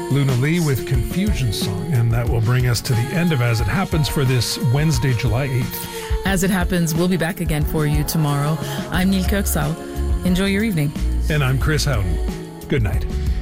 Luna Lee with Confusion Song, and that will bring us to the end of As It Happens for this Wednesday, July 8th. As It Happens, we'll be back again for you tomorrow. I'm Neil Kirksal. Enjoy your evening. And I'm Chris Howden. Good night.